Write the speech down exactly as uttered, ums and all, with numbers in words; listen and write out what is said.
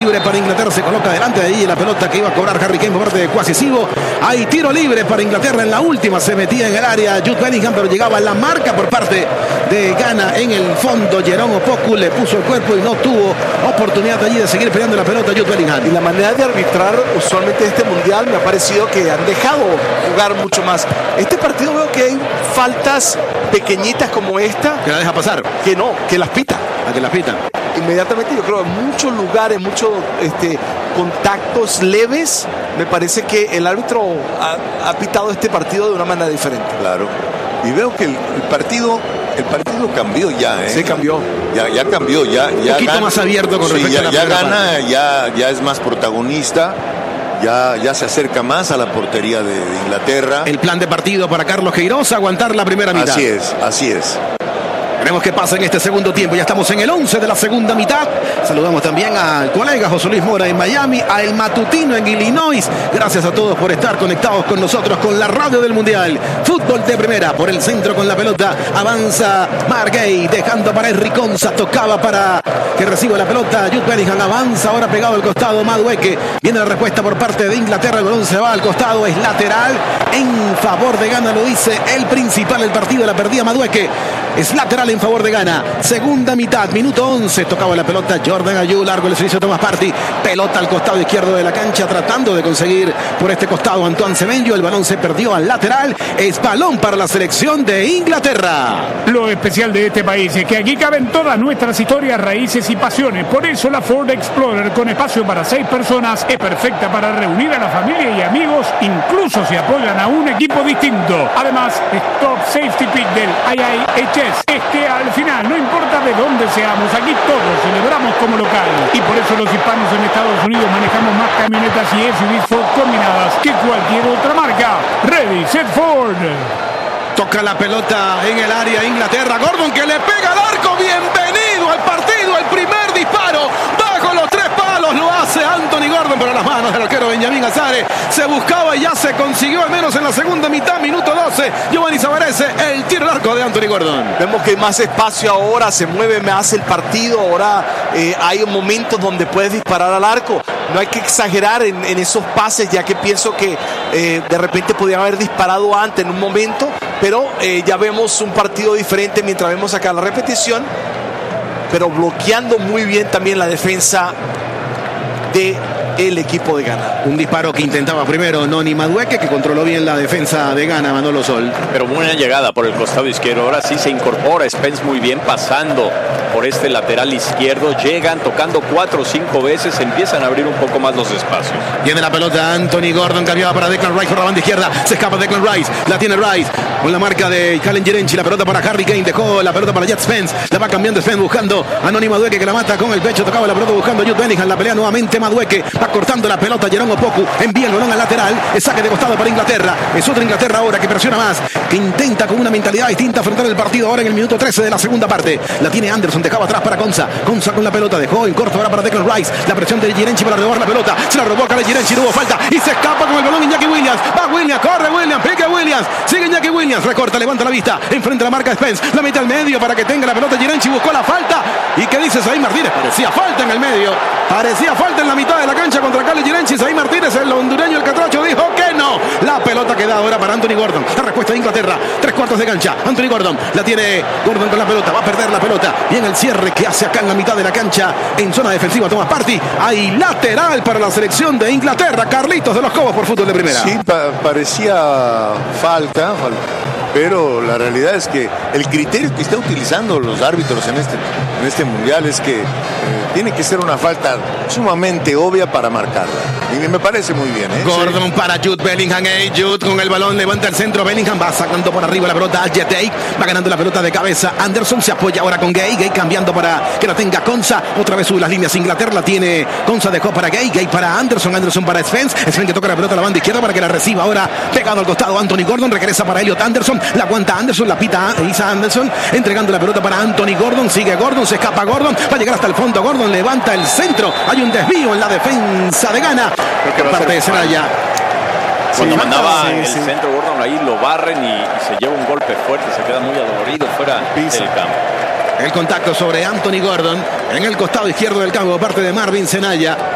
libre para Inglaterra, se coloca delante de allí la pelota que iba a cobrar Harry Kane por parte de Quasisivo. Hay tiro libre para Inglaterra en la última, se metía en el área Jude Bellingham, pero llegaba la marca por parte de Ghana en el fondo. Jerome Opoku le puso el cuerpo y no tuvo oportunidad allí de seguir peleando la pelota Jude Bellingham. Y la manera de arbitrar usualmente este mundial me ha parecido que han dejado jugar mucho más. Este partido veo que hay faltas pequeñitas como esta. Que la deja pasar. Que no, que las pita. A que las pita. Inmediatamente yo creo en muchos lugares, muchos este, contactos leves, me parece que el árbitro ha, ha pitado este partido de una manera diferente. Claro. Y veo que el, el partido el partido cambió ya, ¿eh? Se cambió. Ya, ya cambió, ya, ya un poquito gana, más abierto con sí, respecto ya, a la ya primera gana, parte. ya, ya es más protagonista. Ya, ya se acerca más a la portería de, de Inglaterra. El plan de partido para Carlos Queiroz, aguantar la primera mitad. Así es, así es. Veremos qué pasa en este segundo tiempo. Ya estamos en el once de la segunda mitad. Saludamos también al colega José Luis Mora en Miami, a El Matutino en Illinois. Gracias a todos por estar conectados con nosotros, con la radio del Mundial. Fútbol de primera, por el centro con la pelota. Avanza Margay, dejando para Henry Conza. Tocaba para que reciba la pelota Jude Bellingham. Avanza ahora pegado al costado Madueke. Viene la respuesta por parte de Inglaterra. El balón se va al costado, es lateral en favor de Ghana, lo dice el principal. El partido la perdía Madueke. Es lateral en favor de Ghana. Segunda mitad, minuto once. Tocaba la pelota Jordan Ayew. Largo el servicio de Thomas Partey. Pelota al costado izquierdo de la cancha, tratando de conseguir por este costado Antoine Semenyo. El balón se perdió al lateral. Es balón para la selección de Inglaterra. Lo especial de este país es que aquí caben todas nuestras historias, raíces y pasiones. Por eso la Ford Explorer, con espacio para seis personas, es perfecta para reunir a la familia y amigos, incluso si apoyan a un equipo distinto. Además, es Top Safety Pick del I I H S. Es que al final, no importa de dónde seamos, aquí todos celebramos como local. Y por eso los hispanos en Estados Unidos manejamos más camionetas y S U Vs Ford combinadas que cualquier otra marca. Ready, set, Ford. Toca la pelota en el área Inglaterra. Gordon que le pega al arco. Bienvenido al partido. El primer disparo bajo los tres palos lo hace Anthony Gordon, pero las manos del arquero Benjamín Azare se buscaba y ya se consiguió, al menos en la segunda mitad, minuto doce. Giovanni Savarese, el tiro al arco de Anthony Gordon. Vemos que hay más espacio ahora, se mueve más el partido. Ahora eh, hay momentos donde puedes disparar al arco. No hay que exagerar en, en esos pases, ya que pienso que eh, de repente podían haber disparado antes en un momento, pero eh, ya vemos un partido diferente mientras vemos acá la repetición, pero bloqueando muy bien también la defensa de el equipo de Ghana. Un disparo que intentaba primero Noni Madueke, que controló bien la defensa de Ghana, Manolo Sol. Pero buena llegada por el costado izquierdo. Ahora sí se incorpora Spence muy bien, pasando por este lateral izquierdo. Llegan tocando cuatro o cinco veces, empiezan a abrir un poco más los espacios. Tiene la pelota Anthony Gordon, cambiaba para Declan Rice por la banda izquierda. Se escapa Declan Rice, la tiene Rice con la marca de Calen Jirenchi. La pelota para Harry Kane, dejó la pelota para Jet Spence. La va cambiando Spence buscando a Noni Madueke, que la mata con el pecho. Tocaba la pelota buscando a Jude Bellingham. La pelea nuevamente Madueke. Va cortando la pelota Jerome Opoku. Envía el balón al lateral. Es saque de costado para Inglaterra. Es otra Inglaterra ahora que presiona más, que intenta con una mentalidad distinta afrontar el partido ahora en el minuto trece de la segunda parte. La tiene Anderson, dejaba atrás para Conza. Conza con la pelota, dejó en corto ahora para Declan Rice. La presión de Jirenchi para robar la pelota. Se la robó a Calen Jirenchi, no hubo falta y se escapa con el balón Iñaki Williams. Va Williams, corre Williams, pique Williams. Sigue Iñaki Williams, recorta, levanta la vista. Enfrente la marca Spence. La mete al medio para que tenga la pelota Jirenchi. Buscó la falta. ¿Y qué dice Zayn Martínez? Parecía falta en el medio. Parecía falta en la mitad de la cancha contra Calen Jirenchi. Zayn Martínez, el hondureño, el catracho, dijo que no. La pelota queda ahora para Anthony Gordon. La respuesta de Inglaterra. Tres cuartos de cancha. Anthony Gordon. La tiene Gordon con la pelota. Va a perder la pelota. Bien el cierre que hace acá en la mitad de la cancha. En zona defensiva Thomas Partey. Hay lateral para la selección de Inglaterra. Carlitos de los Cobos por fútbol de primera. Sí, pa parecía falta, falta. Pero la realidad es que el criterio que está utilizando los árbitros en este, en este mundial es que eh, tiene que ser una falta sumamente obvia para marcarla. Y me parece muy bien, ¿eh? Gordon Sí. para Jude Bellingham. Hey, Jude con el balón, levanta el centro. Bellingham va sacando por arriba la pelota a Jetey. Va ganando la pelota de cabeza. Anderson se apoya ahora con Gay. Gay cambiando para que la tenga Conza. Otra vez sube las líneas. Inglaterra la tiene. Conza dejó para Gay. Gay para Anderson. Anderson para Spence. Spence que toca la pelota a la banda izquierda para que la reciba ahora. Pegado al costado Anthony Gordon. Regresa para Elliot Anderson. La aguanta Anderson. La pita Isa Anderson. Entregando la pelota para Anthony Gordon. Sigue Gordon. Se escapa Gordon. Va a llegar hasta el fondo. Gordon levanta el centro. Hay un desvío en la defensa de Ghana. Por parte de Zelaya. Cuando Sí, mandaba sí, en el sí. centro Gordon, ahí lo barren y, y se lleva un golpe fuerte, se queda muy adolorido fuera Pisa. del campo. El contacto sobre Anthony Gordon en el costado izquierdo del campo por parte de Marvin Zelaya.